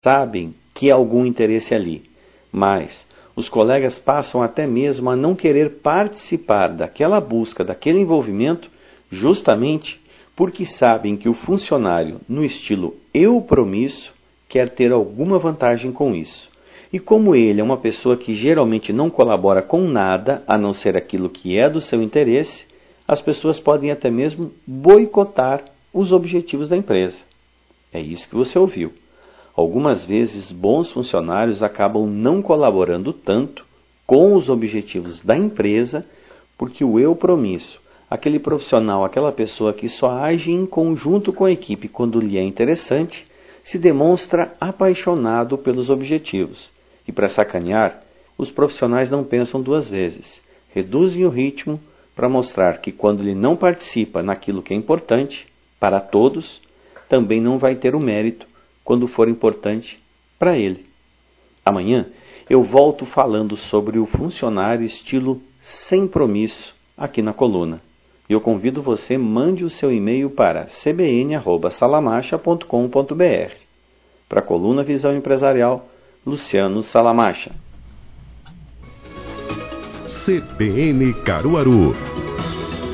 sabem que há algum interesse ali, mas os colegas passam até mesmo a não querer participar daquela busca, daquele envolvimento, justamente porque sabem que o funcionário, no estilo eu promisso, quer ter alguma vantagem com isso. E como ele é uma pessoa que geralmente não colabora com nada, a não ser aquilo que é do seu interesse, as pessoas podem até mesmo boicotar os objetivos da empresa. É isso que você ouviu. Algumas vezes, bons funcionários acabam não colaborando tanto com os objetivos da empresa, porque o eu promisso, aquele profissional, aquela pessoa que só age em conjunto com a equipe quando lhe é interessante, se demonstra apaixonado pelos objetivos. E para sacanear, os profissionais não pensam duas vezes. Reduzem o ritmo para mostrar que quando ele não participa naquilo que é importante para todos, também não vai ter o mérito quando for importante para ele. Amanhã eu volto falando sobre o funcionário estilo sem promisso aqui na coluna. E eu convido você, mande o seu e-mail para cbn@salamacha.com.br. Para a coluna Visão Empresarial, Luciano Salamacha. CBN Caruaru.